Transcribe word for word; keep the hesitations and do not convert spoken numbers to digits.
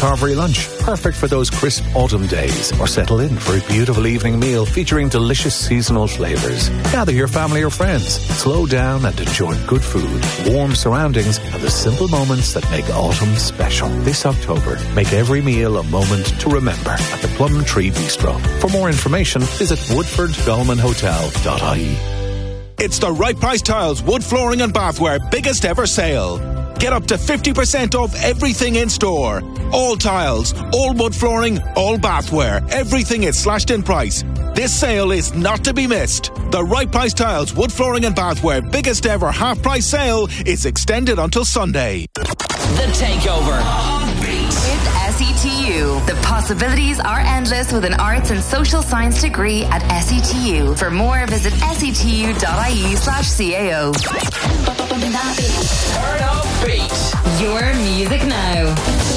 Carvery lunch, perfect for those crisp autumn days. Or settle in for a beautiful evening meal featuring delicious seasonal flavours. Gather your family or friends, slow down and enjoy good food, warm surroundings and the simple moments that make autumn special. This October, make every meal a moment to remember at the Plum Tree Bistro. For more information, visit woodford dolman hotel dot I E. It's the Right Price Tiles Wood Flooring and Bathware biggest ever sale. Get up to fifty percent off everything in store. All tiles, all wood flooring, all bathware. Everything is slashed in price. This sale is not to be missed. The Right Price Tiles Wood Flooring and Bathware biggest ever half price sale is extended until Sunday. The Takeover. With S E T U, the possibilities are endless with an arts and social science degree at S E T U. For more, visit setu dot I E slash C A O. Turn up beat. Your music now.